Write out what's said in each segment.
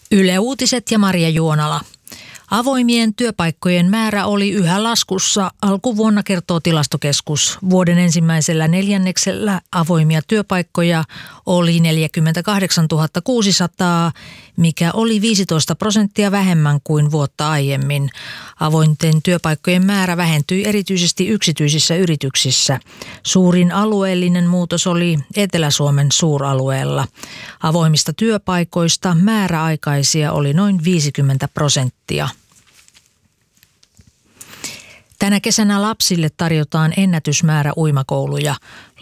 Yle Uutiset ja Maria Juonala. Avoimien työpaikkojen määrä oli yhä laskussa alkuvuonna, kertoo Tilastokeskus. Vuoden ensimmäisellä neljänneksellä avoimia työpaikkoja oli 48 600, mikä oli 15% vähemmän kuin vuotta aiemmin. Avointen työpaikkojen määrä vähentyi erityisesti yksityisissä yrityksissä. Suurin alueellinen muutos oli Etelä-Suomen suuralueella. Avoimista työpaikoista määräaikaisia oli noin 50%. Tänä kesänä lapsille tarjotaan ennätysmäärä uimakouluja.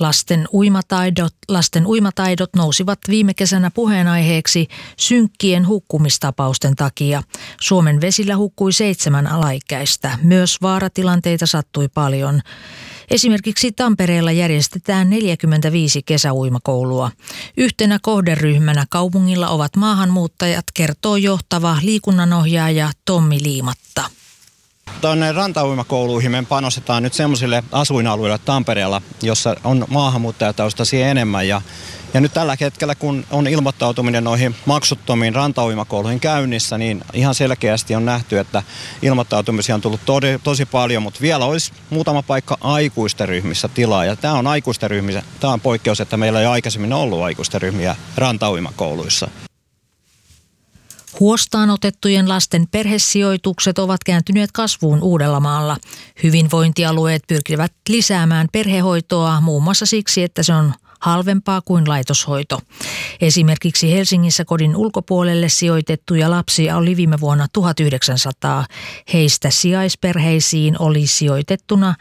Lasten uimataidot nousivat viime kesänä puheenaiheeksi synkkien hukkumistapausten takia. Suomen vesillä hukkui 7 alaikäistä. Myös vaaratilanteita sattui paljon. Esimerkiksi Tampereella järjestetään 45 kesäuimakoulua. Yhtenä kohderyhmänä kaupungilla ovat maahanmuuttajat, kertoo johtava liikunnanohjaaja Tommi Liimatta. Tuonne rantauimakouluihin me panostetaan nyt semmoisille asuinalueille Tampereella, jossa on maahanmuuttajataustaisia enemmän. Ja nyt tällä hetkellä, kun on ilmoittautuminen noihin maksuttomiin rantauimakouluihin käynnissä, niin ihan selkeästi on nähty, että ilmoittautumisia on tullut tosi paljon, mutta vielä olisi muutama paikka aikuisten ryhmissä tilaa. Ja tämä on aikuisten ryhmissä. Tämä on poikkeus, että meillä ei aikaisemmin ollut aikuisten ryhmiä rantauimakouluissa. Huostaan otettujen lasten perhesijoitukset ovat kääntyneet kasvuun Uudellamaalla. Hyvinvointialueet pyrkivät lisäämään perhehoitoa muun muassa siksi, että se on halvempaa kuin laitoshoito. Esimerkiksi Helsingissä kodin ulkopuolelle sijoitettuja lapsia oli viime vuonna 1900. Heistä sijaisperheisiin oli sijoitettuna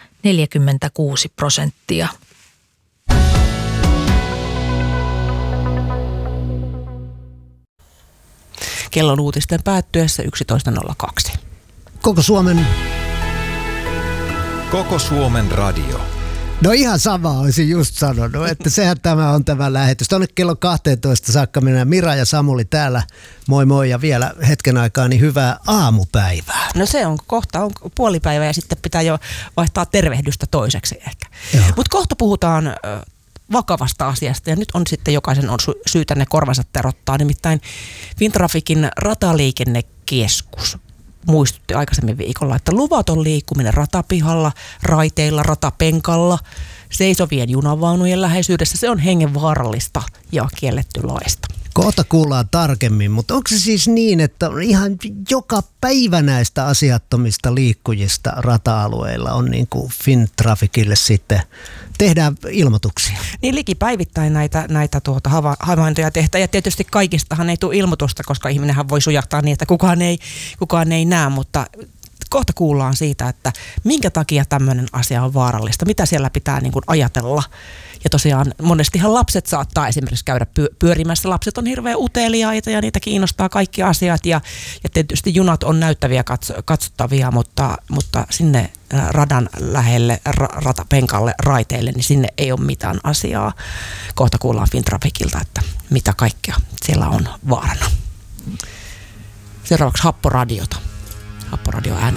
46%. Kellon uutisten päättyessä 11.02. Koko Suomen radio. No ihan sama olisin just sanonut, että sehän tämä on tämä lähetys. Tuonne kello 12 saakka mennään. Mira ja Samuli täällä. Moi moi ja vielä hetken aikaa niin hyvää aamupäivää. No se on, kohta on puolipäivä ja sitten pitää jo vaihtaa tervehdystä toiseksi ehkä. Mutta kohta puhutaan vakavasta asiasta ja nyt on sitten jokaisen on syytä ne korvansa terottaa. Nimittäin Fintraficin rataliikennekeskus muistutti aikaisemmin viikolla, että luvaton liikkuminen ratapihalla, raiteilla, ratapenkalla, seisovien junavaunujen läheisyydessä, se on hengenvaarallista ja kielletty laista. Kohta kuullaan tarkemmin, mutta onko se siis niin, että ihan joka päivä näistä asiattomista liikkujista rata-alueilla on niin kuin Fintraficille sitten tehdään ilmoituksia? Niin likipäivittäin näitä havaintoja tehdään ja tietysti kaikistahan ei tule ilmoitusta, koska ihminenhän voi sujahtaa niin, että kukaan ei näe, mutta kohta kuullaan siitä, että minkä takia tämmöinen asia on vaarallista, mitä siellä pitää niin kuin ajatella. Ja tosiaan monestihan lapset saattaa esimerkiksi käydä pyörimässä. Lapset on hirveän uteliaita ja niitä kiinnostaa kaikki asiat. Ja tietysti junat on näyttäviä katsottavia, mutta sinne radan lähelle, ratapenkalle, raiteille, niin sinne ei ole mitään asiaa. Kohta kuullaan Fintraficilta, että mitä kaikkea siellä on vaarana. Seuraavaksi Happoradiota. Happoradio